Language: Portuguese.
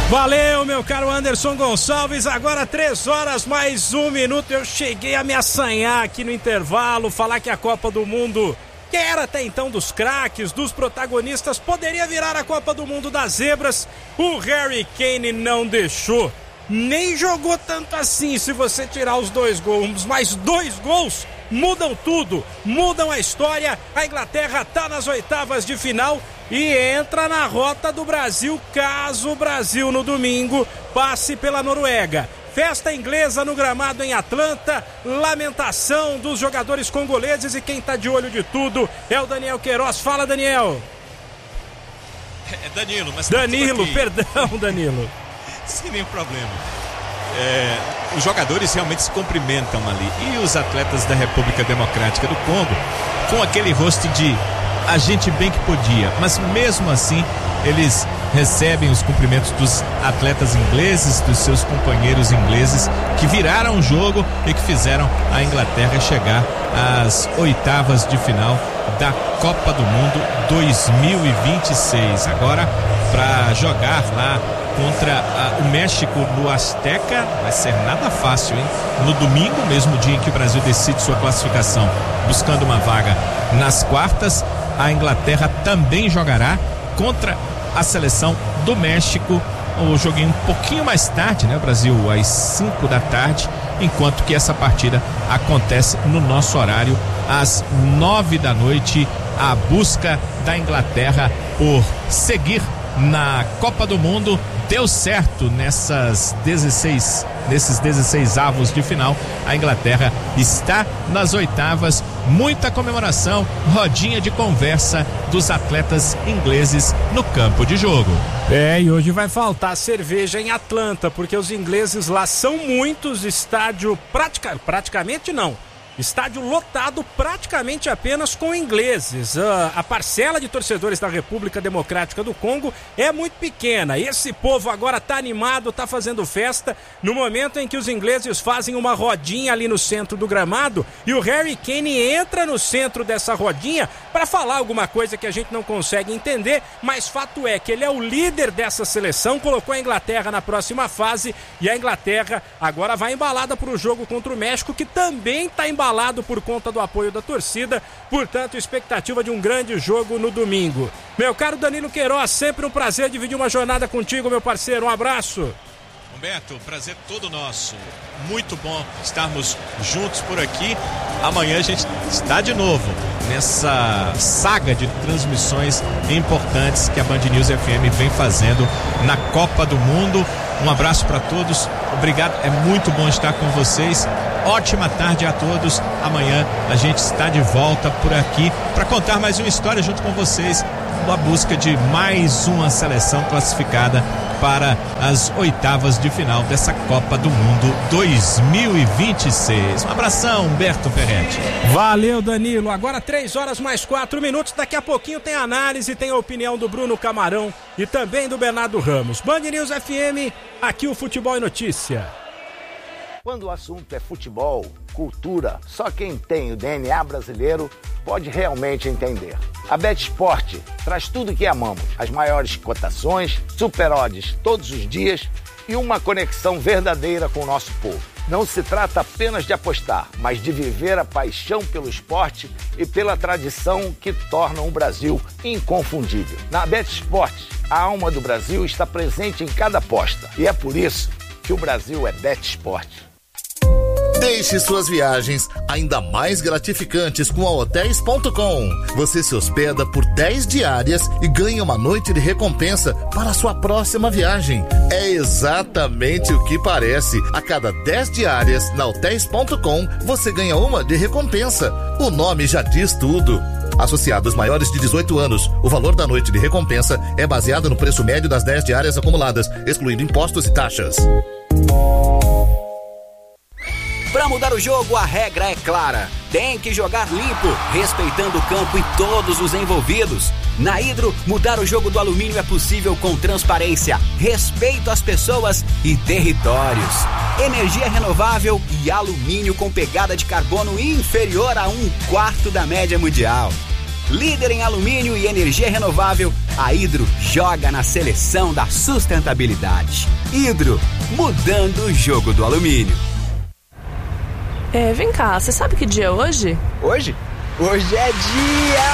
Valeu, meu caro Anderson Gonçalves. Agora 3 horas mais 1 minuto. Eu cheguei a me assanhar aqui no intervalo, falar que a Copa do Mundo, que era até então dos craques, dos protagonistas, poderia virar a Copa do Mundo das zebras. O Harry Kane não deixou, nem jogou tanto assim. Se você tirar os 2 gols, mais 2 gols mudam tudo, mudam a história. A Inglaterra tá nas oitavas de final e entra na rota do Brasil, caso o Brasil no domingo passe pela Noruega. Festa inglesa no gramado em Atlanta, lamentação dos jogadores congoleses, e quem tá de olho de tudo é o Daniel Queiroz. Fala, Daniel. É Danilo, mas Danilo, perdão, Danilo. Sem nenhum problema. Os jogadores realmente se cumprimentam ali, e os atletas da República Democrática do Congo com aquele rosto de a gente bem que podia, mas mesmo assim eles recebem os cumprimentos dos atletas ingleses, dos seus companheiros ingleses, que viraram o jogo e que fizeram a Inglaterra chegar às oitavas de final da Copa do Mundo 2026. Agora, para jogar lá contra o México no Azteca, vai ser nada fácil, hein? No domingo, mesmo dia em que o Brasil decide sua classificação, buscando uma vaga nas quartas, a Inglaterra também jogará contra a seleção do México. O joguinho um pouquinho mais tarde, né? O Brasil às 5 da tarde, enquanto que essa partida acontece no nosso horário às 9 da noite. A busca da Inglaterra por seguir na Copa do Mundo deu certo nesses 16 avos de final. A Inglaterra está nas oitavas. Muita comemoração, rodinha de conversa dos atletas ingleses no campo de jogo. E hoje vai faltar cerveja em Atlanta, porque os ingleses lá são muitos. Estádio praticamente não. Estádio lotado praticamente apenas com ingleses. A parcela de torcedores da República Democrática do Congo é muito pequena. Esse povo agora tá animado, tá fazendo festa no momento em que os ingleses fazem uma rodinha ali no centro do gramado, e o Harry Kane entra no centro dessa rodinha para falar alguma coisa que a gente não consegue entender, mas fato é que ele é o líder dessa seleção, colocou a Inglaterra na próxima fase, e a Inglaterra agora vai embalada para o jogo contra o México, que também tá embalado por conta do apoio da torcida. Portanto, expectativa de um grande jogo no domingo. Meu caro Danilo Queiroz, sempre um prazer dividir uma jornada contigo, meu parceiro. Um abraço. Humberto, prazer todo nosso. Muito bom estarmos juntos por aqui. Amanhã a gente está de novo nessa saga de transmissões importantes que a Band News FM vem fazendo na Copa do Mundo. Um abraço para todos. Obrigado, é muito bom estar com vocês. Ótima tarde a todos. Amanhã a gente está de volta por aqui para contar mais uma história junto com vocês, na busca de mais uma seleção classificada para as oitavas de final dessa Copa do Mundo 2026. Um abração, Humberto Ferretti. Valeu, Danilo. Agora 3 horas mais 4 minutos. Daqui a pouquinho tem análise, tem a opinião do Bruno Camarão e também do Bernardo Ramos. Band News FM, aqui o Futebol é Notícia. Quando o assunto é futebol, cultura, só quem tem o DNA brasileiro pode realmente entender. A BetSport traz tudo que amamos, as maiores cotações, super odds todos os dias e uma conexão verdadeira com o nosso povo. Não se trata apenas de apostar, mas de viver a paixão pelo esporte e pela tradição que tornam o Brasil inconfundível. Na BetSport, a alma do Brasil está presente em cada aposta, e é por isso que o Brasil é BetSport. Deixe suas viagens ainda mais gratificantes com a Hotéis.com. Você se hospeda por 10 diárias e ganha uma noite de recompensa para a sua próxima viagem. É exatamente o que parece. A cada 10 diárias na Hotéis.com, você ganha uma de recompensa. O nome já diz tudo. Associados maiores de 18 anos, o valor da noite de recompensa é baseado no preço médio das 10 diárias acumuladas, excluindo impostos e taxas. Para mudar o jogo, a regra é clara. Tem que jogar limpo, respeitando o campo e todos os envolvidos. Na Hidro, mudar o jogo do alumínio é possível com transparência, respeito às pessoas e territórios. Energia renovável e alumínio com pegada de carbono inferior a 1/4 da média mundial. Líder em alumínio e energia renovável A Hidro joga na seleção da sustentabilidade. Hidro, mudando o jogo do alumínio. Vem cá, você sabe que dia é hoje? Hoje? Hoje é dia